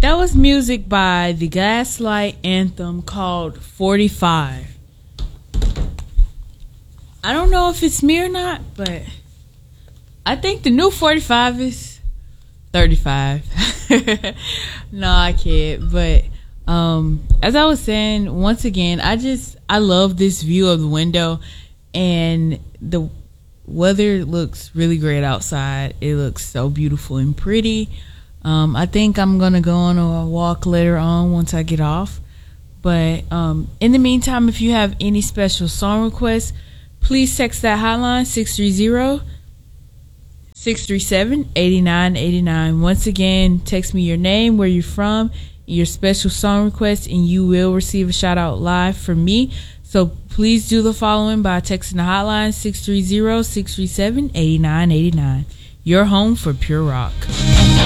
That was music by the Gaslight Anthem called 45. I don't know if it's me or not, but I think the new 45 is 35. No, I can't. But as I was saying, once again, I love this view of the window, and the weather looks really great outside. It looks so beautiful and pretty. I think I'm gonna go on a walk later on once I get off. But in the meantime, if you have any special song requests, please text that hotline 630-637-8989. Once again, text me your name, where you're from, your special song request, and you will receive a shout out live from me. So please do the following by texting the hotline 630-637-8989. Your home for pure rock.